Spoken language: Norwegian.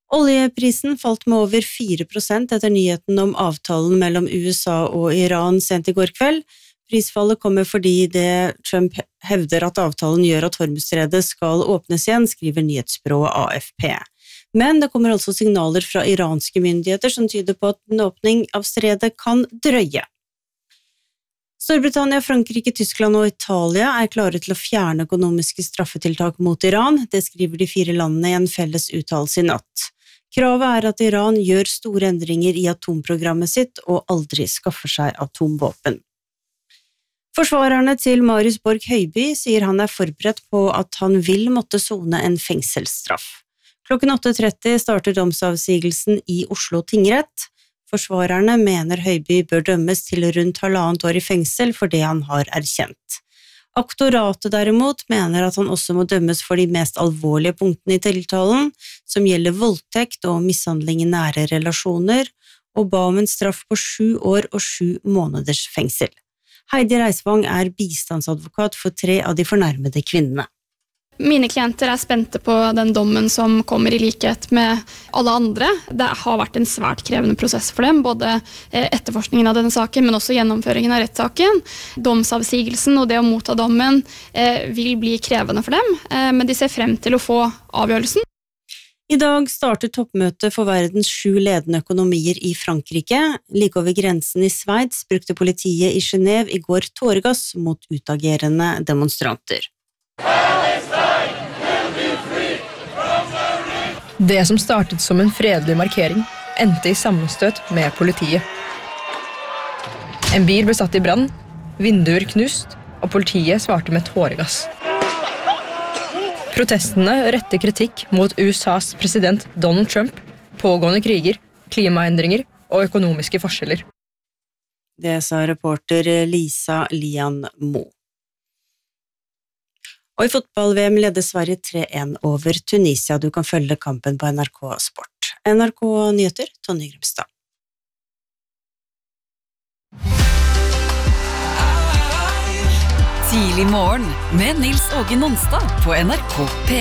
Oljeprisen falt med over 4% etter nyheten om avtalen mellom USA og Iran sent i går kveld. Prisfallet kommer fordi Trump hevder at avtalen gjør at Hormuzstredet skal åpnes igjen, skriver nyhetsbyrået AFP. Men det kommer altså signaler fra iranske myndigheter som tyder på at en åpning av stredet kan drøye. Storbritannia, Frankrike, Tyskland og Italia er klare til å fjerne økonomiske straffetiltak mot Iran. Det skriver de 4 landene i en felles uttalelse i natt. Kravet er at Iran gjør store endringer i atomprogrammet sitt og aldri skaffer seg atomvåpen. Forsvarerne til Marius Borg Høiby sier han er forberedt på at han vil måtte sone en fengselsstraff. Klokken 8:30 starter domsavsigelsen i Oslo tingrett. Forsvarerne mener Høiby bør dømmes til rundt 1,5 år i fengsel for det han har erkjent. Aktoratet derimot mener at han også må dømmes for de mest alvorlige punktene i tiltalen, som gjelder voldtekt og mishandling i nære relasjoner, og ba om en straff på 7 år og 7 måneders fengsel. Heidi Reisvang er bistandsadvokat for 3 av de fornærmede kvinnene. Mine klienter er spente på den dommen som kommer i likhet med alle andre. Det har vært en svært krevende prosess for dem, både etterforskningen av denne saken, men også gjennomføringen av rettssaken. Domsavsigelsen og det å motta dommen vil bli krevende for dem, men de ser frem til å få avgjørelsen. I dag starter toppmøtet for verdens 7 ledende økonomier i Frankrike. Like over grensen i Sveits brukte politiet i Genève i går tåregass mot utagerende demonstranter. Det som startet som en fredelig markering, endte i sammenstøt med politiet. En bil ble satt i brann, vinduer knust, og politiet svarte med tåregass. Protestene retter kritikk mot USAs president Donald Trump, pågående kriger, klimaendringer og økonomiske forskjeller. Det sa reporter Lisa Lian Mo. Og i fotball-VM leder Sverige 3-1 over Tunisia. Du kan følge kampen på NRK Sport. NRK Nyheter, Tonje Grimstad. Tidlig morgen med Nils Åge Nonstad på NRK P.